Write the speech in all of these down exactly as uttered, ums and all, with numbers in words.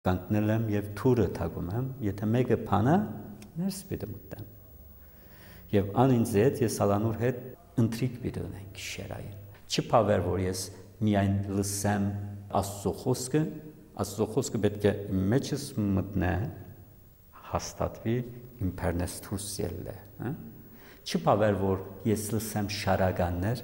Կանգնել եմ եւ թուրը թագում եմ, եթե մեկը փանա, ներս պիտի մտնեմ։ Եվ ան ինձ հետ ես Սալանուր հետ ընթրիք պիտի ունենք գիշերային։ Չի բավեր, որ ես միայն լսեմ Աստծո խոսքը, Աստծո խոսքը պետք է իմ մեջս մտնե, հաստատվի, իմ բեռնես դուրս ելլե, հա։ Չի բավեր, որ ես լսեմ շարականներ,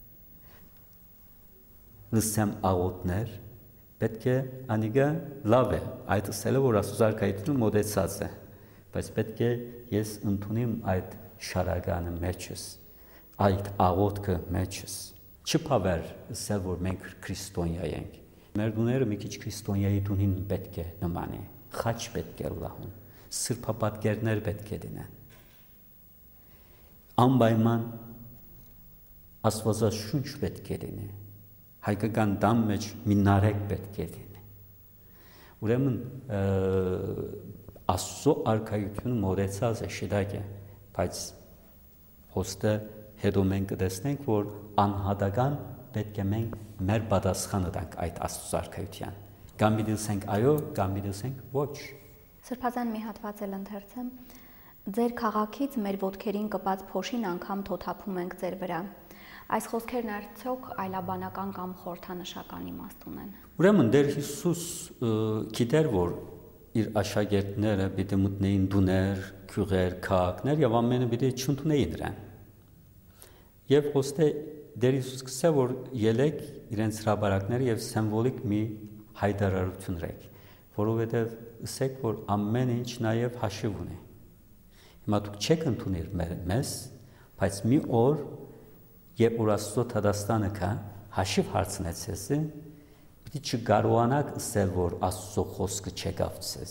լսեմ աղոթներ, պետք է անիգա լավ է, այդ ասելը, որ Աստծո զարգայությունը մոտեցած է, բայց պետք է ես ընդունիմ այդ շարականը մեջս, այդ աղոթքը մեջս։ Չփավեր ասել, որ մենք քրիստոնյա ենք։ Մեր դուները մի քիչ քրիստոնյայի դունին պետք է նմանի, խաչ պետք է լահուն, սրբապատկերներ պետք է դինեն։ Անպայման Աստվածաշունչ պետք է դինի, հայկական դամ մեջ մի նարեկ պետք է դինի։ Ուրեմն Աստծո արքայությունը մոտեցած է, շիդակ է, բայց հոստը հետո մենք կտեսնենք, որ անհատական պետք է մենք մեր պատասխանը տանք այդ Աստծո արքայության։ Կամ մի դասենք այո, կամ մի դասենք ոչ։ Սրբազան մի հատված էլ ընթերցեմ։ Ձեր քաղաքից մեր ոտքերին կպած փոշին անգամ թոթափում ենք ձեր վրա։ Այս խոսքերն արդյոք այլաբանական կամ խորհրդանշական իմաստ ունեն։ Ուրեմն Տեր Հիսուս գիտեր, որ իր աշակերտները պիտի մտնեին դուներ, քյուղեր, քաղաքներ եւ ամենը պիտի չընդունեին դրան։ Եվ ոստե Տեր Հիսուս գսե, որ ելեք իրենց հրաբարակները եւ սիմվոլիկ մի հայտարարություն ռեք, որովհետեւ ասեք, որ ամեն ինչ նաեւ հաշիվ ունի։ Հիմա դուք չեք ընդունել մեզ, բայց մի օր Երբ որ Աստծո Թադաստանը կա, հաշիվ հարցնեց ես, պիտի չկարողանաք ասել, որ Աստծո խոսքը չեկավ ձեզ։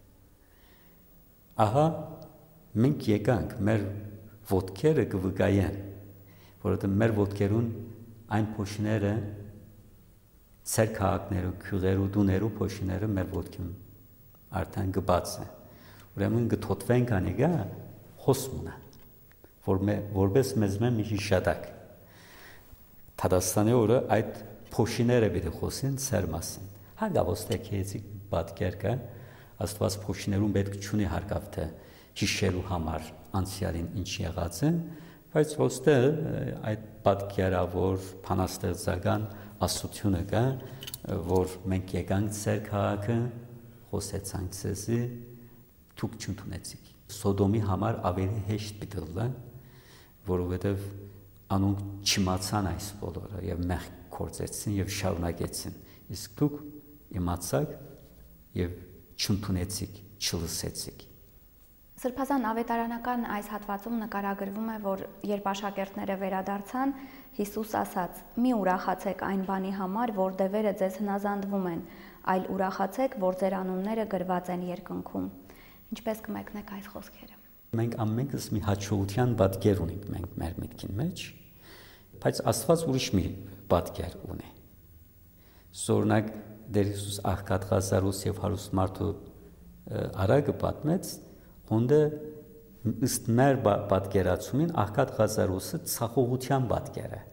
Ահա մենք եկանք, մեր ոտքերը կվկայեն, որովհետև մեր ոտքերուն այն փոշիները, ծեր քաղաքներու, քյուղերու, դուներու փոշիները մեր ոտքին արդեն գբաց է։ Ուրեմն գթոթվենք անիգա խոսմունը, որ որպես մեզ մի հիշատակ։ Թադաստանի օրը այդ փոշիները պիտի խոսեն ծեր մասին։ Հագավոստեքեցի պատկեր կա, Աստված փոշիներուն պետք չունի հարկավ թե հիշելու համար անցյալին ինչ եղած է, բայց ոստե այդ պատկերավոր փանաստեղծական աստությունը կա, որ մենք եկանք ծեր քաղաքը, խոսեցանք ցեզի, դուք չընդունեցիք։ Սոդոմի համար ավելի հեշտ պիտի լա, որովհետև անոնք չիմացան այս բոլորը եւ մեղք կործեցին եւ շարունակեցին, իսկ դուք իմացաք եւ չընդունեցիք, չլսեցիք։ Սրբազան ավետարանական այս հատվածում նկարագրվում է, որ երբ աշակերտները վերադարձան, Հիսուս ասաց. «Մի ուրախացեք այն բանի համար, որ դևերը ձեզ հնազանդվում են, այլ ուրախացեք, որ ձեր անունները գրված են երկնքում»։ Ինչպես կմեկնեք այս խոսքերը։ Մենք ամենքս մի հաջողության պատկեր ունենք մենք մեր միտքին մեջ, բայց Աստված ուրիշ մի պատկեր ունի։ Սորնակ Տեր Հիսուս աղքատ Ղազարոս եւ հարուստ մարդու արագը պատմեց, ոն데 ըստ մեր պատկերացումին աղքատ Ղազարոսը ցախողության պատկեր է։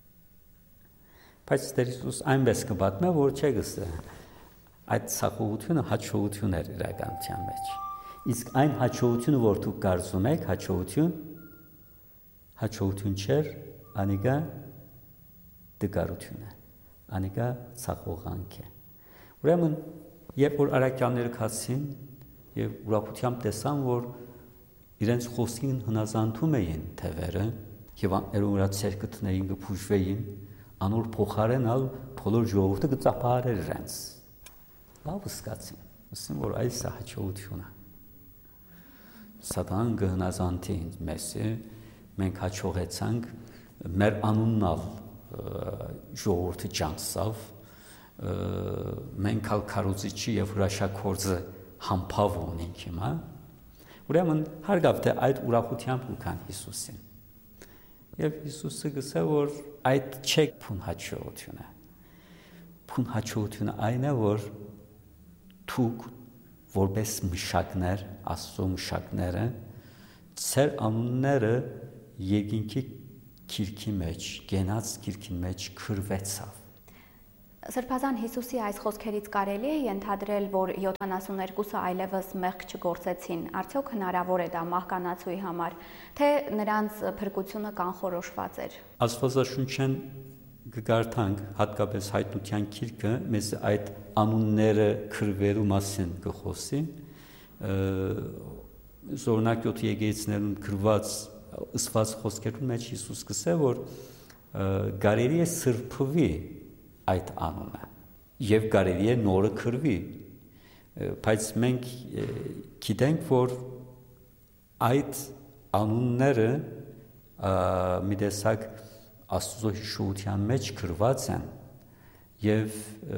Բայց Տեր Հիսուս այնպես կպատմե, որ չէ գսե այդ ցախողությունը հաջողություն էր իրականության մեջ։ Իսկ այն հաջողությունը, որ դուք կարծում եք, հաջողություն հաջողություն չէր, անիգա դգարություն է, անիգա ցախողանք է։ Ուրեմն, երբ որ արաքյանները քացին եւ ուրախությամբ տեսան, որ իրենց խոսքին հնազանդում էին թևերը եւ երորա ցերկտներին կփուժվեին, անոր փոխարենալ բոլոր ժողովուրդը կծափահարեր իրենց։ Լավ սկացին, ասեն, որ այս է հաջողությունը։ Սատան կհնազանդի մեզ, մենք հաջողեցանք, մեր անուննալ ժողովուրդը ջանցավ, մենք ալ քարոզիչի եւ հրաշագործը համբավ ունենք հիմա։ Ուրեմն հարգավ թե այդ ուրախությամբ ուքան Հիսուսին։ Եվ Հիսուսը գսե, որ այդ չէ փուն հաջողությունը։ Փուն հաջողությունը այն է, որ դուք որպես մշակներ, Աստծո մշակները, ծեր անունները երկինքի քիրքի մեջ, գենաց քիրքի մեջ քրվեցավ։ Սրբազան Հիսուսի այս խոսքերից կարելի է ենթադրել, որ յոթանասուններկուսը այլևս մեղք չգործեցին, արդյոք հնարավոր է դա մահկանացուի համար, թե նրանց փրկությունը կանխորոշված էր։ Աստվածաշունչեն կգարթանք հատկապես հայտնության գիրքը մեզ այդ անունները քրվելու մասին կխոսի, Զորնակ յոթ եկեղեցիներում գրված ըսված խոսքերում մեջ Հիսուս կսե, որ կարելի է սրբվի այդ անունը եւ կարելի է նորը քրվի, բայց մենք գիտենք, որ այդ անունները մի տեսակ Աստծո հիշողության մեջ քրված են եւ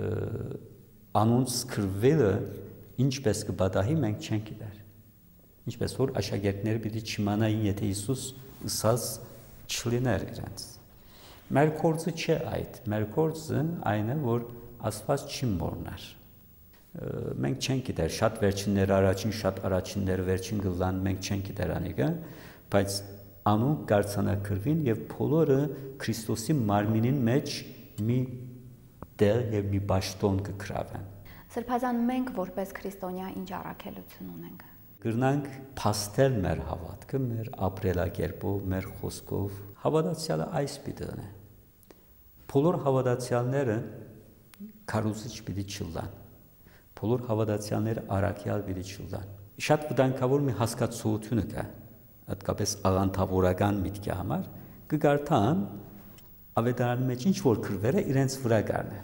անոնց քրվելը ինչպես կբադահի մենք չենք գիտեր, ինչպես որ աշակերտները պիտի չիմանային, եթե Հիսուս ըսած չլիներ իրենց։ Մեր կորձը չէ այդ, մեր կորձը այն է, որ Աստված չի մոռնար։ Մենք չենք գիտեր, շատ վերջիններ առաջին, շատ առաջիններ վերջին գլան, մենք չենք գիտեր անիկը, բայց անոնք կարձանակրվին եւ բոլորը Քրիստոսի մարմինին մեջ մի տեղ եւ մի բաշտոն կգրավեն։ Սրբազան մենք որպես քրիստոնյա ինչ առաքելություն ունենք։ Կրնանք փաստել մեր հավատքը, մեր ապրելակերպով, մեր խոսքով։ Հավատացյալը այս պիտի է։ Բոլոր հավատացյալները քարոզիչ պիտի չլան։ Բոլոր հավատացյալները առաքյալ պիտի չլան։ Շատ վտանգավոր մի հասկացություն կա, հատկապես աղանդավորական միտքի համար, կգարթան ավետարանի մեջ ինչ որ քրվերը իրենց վրա գարնեն։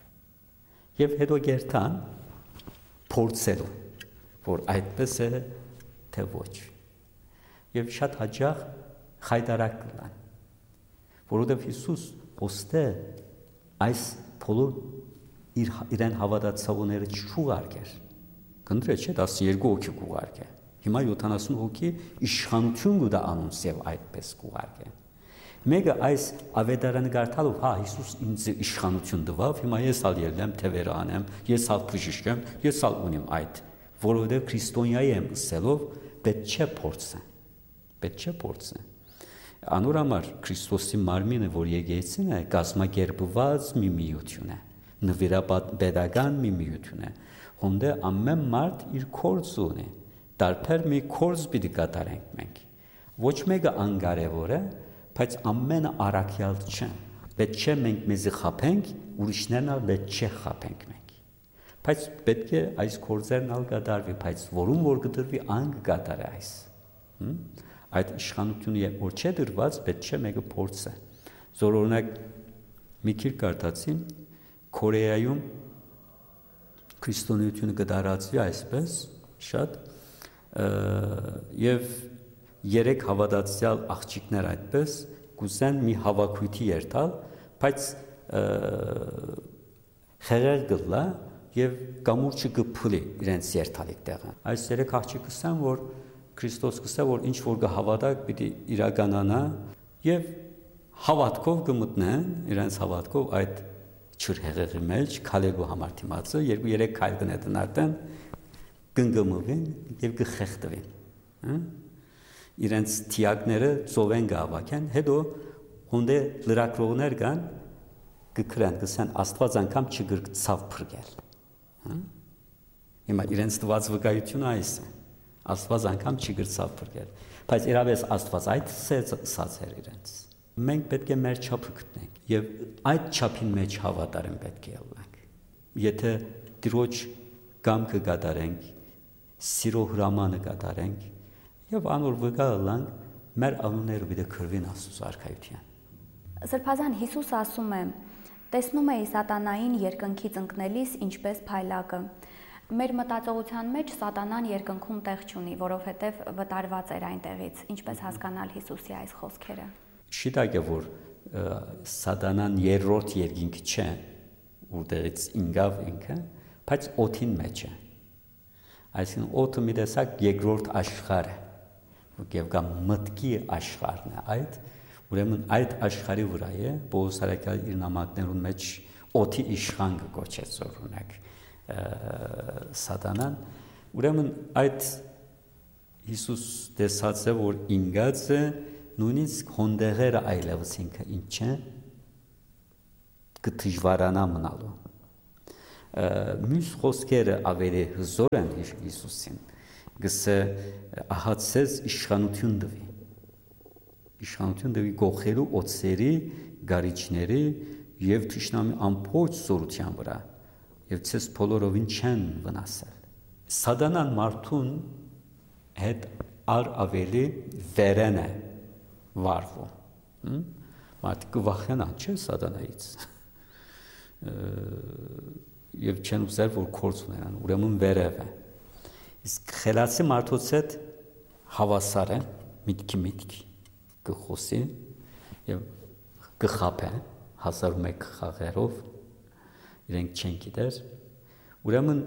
Եվ հետո գերտան փորձելու, որ այդպես է, թե ոչ։ Եվ շատ հաճախ խայտարակ կլան, որովհետև Հիսուս ոստե այս բոլոր իր իրեն հավատացողները չուղարկեր։ Կնդրե չէ տասներկու հոգի կուղարկե։ Հիմա յոթանասուն հոգի իշխանություն կտա անոնց եւ այդպես կուղարկե։ Մեկը այս ավետարանը գարտալով, հա Հիսուս ինձ իշխանություն տվավ, հիմա ես ալ ելնեմ թևերը անեմ, ես ալ բժշկեմ, ես ալ ունիմ այդ, որովհետև քրիստոնյայի եմ ըսելով պետք չէ փորձը։ Պետք չէ փորձը։ Անոր համար Քրիստոսի մարմինը, որ եկեղեցին է, կազմակերպված մի միություն է, նվիրապետական մի միություն է, հոնդե ամեն մարդ իր կորձ ունի, տարբեր մի կորձ պիտի կատարենք մենք։ Ոչ մեկը անկարևոր է, բայց ամենը առաքյալ չեն։ Պետք չէ մենք մեզի խափենք, ուրիշներն ալ պետք չէ խափենք մենք։ Բայց պետք է այս կորձերն ալ կատարվի, բայց որում որ կդրվի ան կկատարի այս։ Այդ իշխանությունը որ չէ դրված, պետք չէ մեկը փորձը։ Զորօրինակ մի քիչ կարդացին Կորեայում քրիստոնեությունը կդարածվի այսպես շատ եւ երեք հավատացյալ աղջիկներ այդպես կուզեն մի հավաքույթի երթալ, բայց խեղեր գլա եւ կամուրջը կփուլի իրենց երթալիք տեղը։ Այս երեք աղջիկը որ Քրիստոս կսա, որ ինչ որ կհավատակ պիտի իրականանա եւ հավատքով կմտնեն, իրենց հավատքով այդ չրհեղեղի մեջ քալելու համար դիմացը երկու երեք քայլ կնետեն արդեն կնգմվին եւ կխեղդվին։ Իրենց թիակները ծովեն գավակեն, հետո հոնդե լրակրողներ կան կքրան, կսան Աստված անգամ չգրկցավ փրկել։ Հիմա իրենց տված վկայությունը այս է։ Աստված անգամ չգրկցավ փրկել, բայց իրավես Աստված այդ սած էր իրենց։ Մենք պետք է մեր չափը գտնենք եւ այդ չափին մեջ հավատարիմ պետք է ելնենք։ Եթե Տիրոջ կամքը կատարենք, սիրո հրամանը կատարենք եւ անոր վկա ըլանք, մեր անունները պիտի քրվին Աստծո արքայության։ Սրբազան Հիսուս ասում է. տեսնում էի սատանային երկնքից ընկնելիս ինչպես փայլակը։ Մեր մտածողության մեջ սատանան երկնքում տեղ չունի, որովհետև վտարված էր այնտեղից։ Ինչպես հասկանալ Հիսուսի այս խոսքերը։ Շիտակ է, որ սատանան երրորդ երկինք չէ, որտեղից ինգավ ինքը, բայց օդին մեջ է։ Այսինքն օդը մի տեսակ երկրորդ աշխարհ է, եւ կա մտքի աշխարհն է այդ, ուրեմն այդ աշխարհի վրա է Պողոս արաքյալը իր նամակներուն մեջ օդի իշխան կոչեց օրինակ սատանան, ուրեմն այդ Հիսուս տեսած է, որ ինգած է նույնիսկ հոնդեղերը այլևս ինքը ինչ է կդժվարանա մնալու, Մյուս խոսքերը ավելի հզոր են Հիսուսին, գսե ահացես իշխանություն դվի, իշխանություն դվի գողելու օծերի, գարիչների և թշնամի ամբողջ զորության վրա, և ցես բոլորովին չեն վնասել։ Սատանան մարդուն հետ ար ավելի վերեն է վարվում։ Մարդիկ կվախենան, չէ, սատանայից։ Եվ չեն ուզել, որ գործ ունենան, ուրեմն վերև է։ Իսկ խելացի մարդոց հետ հավասար է, միտքի միտքի կխոսի և կխապե հազար ու մեկ խաղերով, իրենք չեն գիտեր։ Ուրեմն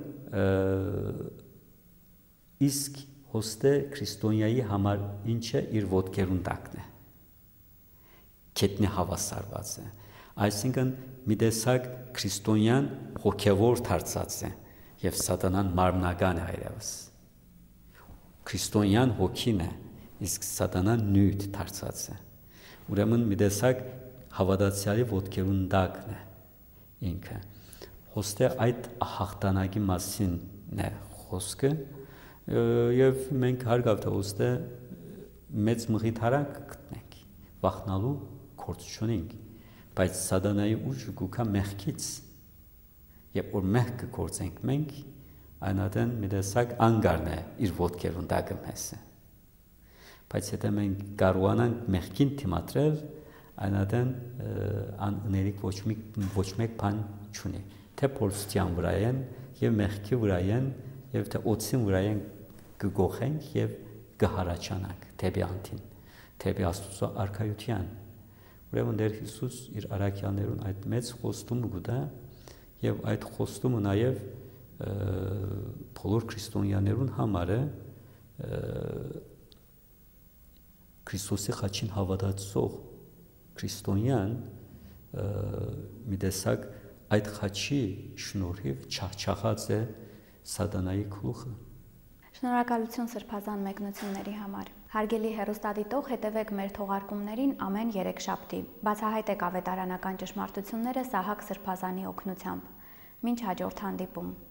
իսկ հոստե քրիստոնյայի համար ինչ է, իր ոտքերուն տակն է, կետնի հավասարված է, այսինքն մի տեսակ քրիստոնյան հոգևոր դարձած է և սատանան մարմնական է այլևս։ Քրիստոնյան հոգին է, իսկ սատանան նյութ դարձած է։ Ուրեմն մի տեսակ հավատացյալի ոտքերուն տակն է ինքը։ Հոստե այդ հաղթանակի մասին է խոսքը և մենք հարգավ թե հոստե մեծ մղիթարանք գտնենք, վախնալու գործ չունենք, բայց սատանայի ուժը գուքա մեղքից, երբ որ մեղք կգործենք մենք, այնադեն մի տեսակ անգարն է իր ոտքերուն տակը մեզ է։ Բայց եթե մենք կարողանանք մեղքին դիմադրել, այնադեն անընդհանրիկ ոչ մի ոչ մեկ բան չունի, թե փորձության վրա են եւ մեղքի վրա են եւ թե օծին վրա են կգողենք եւ կհարաճանանք դեպի անտին, դեպի Աստծո արքայության։ Ուրեմն Տեր Հիսուս իր առաքյալներուն այդ մեծ խոստումը գտա եւ այդ խոստումը նաեւ բոլոր քրիստոնյաներուն համար է Քրիստոսի խաչին հավատացող քրիստոնյան մի տեսակ այդ խաչի շնորհիվ չախչախած է սատանայի գլուխը։ Շնորհակալություն սրբազան մեկնությունների համար։ Հարգելի հեռուստադիտող, հետևեք մեր թողարկումներին ամեն երեքշաբթի։ Բացահայտեք ավետարանական ճշմարտությունները Սահակ Սրբազանի օգնությամբ։ Մինչ հաջորդ հանդիպում։